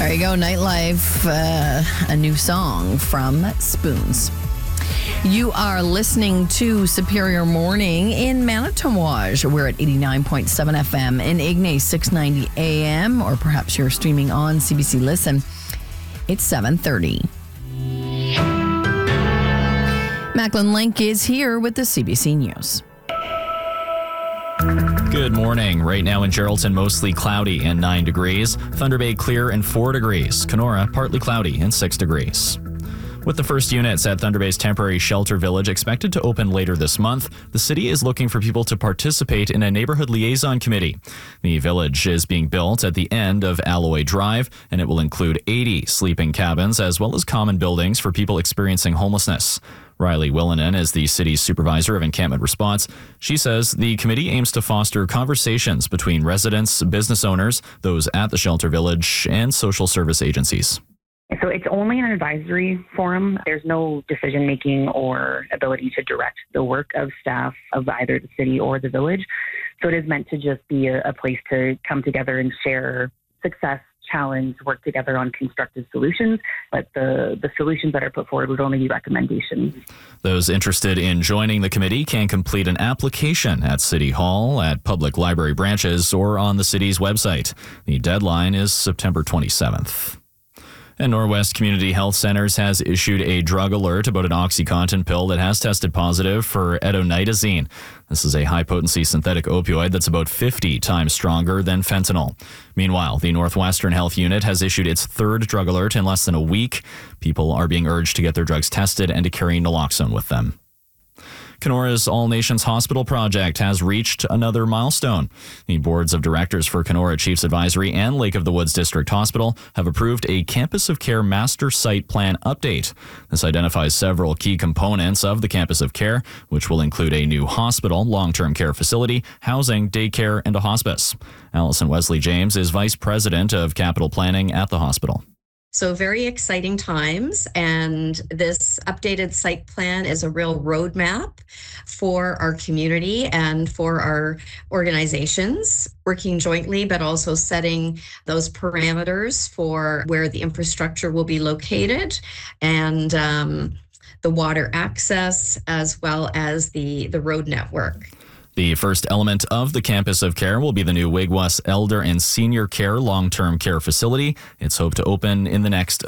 There you go, Nightlife, a new song from Spoons. You are listening to Superior Morning in Manitowage. We're at 89.7 FM in Ignace, 690 AM, or perhaps you're streaming on CBC Listen. It's 7:30. Macklin Link is here with the CBC News. Good morning. Right now in Geraldton, mostly cloudy and 9 degrees. Thunder Bay clear and 4 degrees. Kenora, partly cloudy and 6 degrees. With the first units at Thunder Bay's temporary shelter village expected to open later this month, the city is looking for people to participate in a neighborhood liaison committee. The village is being built at the end of Alloway Drive, and it will include 80 sleeping cabins as well as common buildings for people experiencing homelessness. Riley Willinen is the city's supervisor of encampment response. She says the committee aims to foster conversations between residents, business owners, those at the shelter village, and social service agencies. So it's only an advisory forum. There's no decision-making or ability to direct the work of staff of either the city or the village. So it is meant to just be a place to come together and share success, challenge, work together on constructive solutions. But the solutions that are put forward would only be recommendations. Those interested in joining the committee can complete an application at City Hall, at public library branches, or on the city's website. The deadline is September 27th. And Norwest Community Health Centers has issued a drug alert about an OxyContin pill that has tested positive for etonidazine. This is a high-potency synthetic opioid that's about 50 times stronger than fentanyl. Meanwhile, the Northwestern Health Unit has issued its third drug alert in less than a week. People are being urged to get their drugs tested and to carry naloxone with them. Kenora's All Nations Hospital project has reached another milestone. The boards of directors for Kenora Chiefs Advisory and Lake of the Woods District Hospital have approved a Campus of Care Master Site Plan update. This identifies several key components of the Campus of Care, which will include a new hospital, long-term care facility, housing, daycare, and a hospice. Allison Wesley James is Vice President of Capital Planning at the hospital. So very exciting times, and this updated site plan is a real roadmap for our community and for our organizations working jointly, but also setting those parameters for where the infrastructure will be located and the water access as well as the road network. The first element of the Campus of Care will be the new Wigwas Elder and Senior Care Long-Term Care Facility. It's hoped to open in the next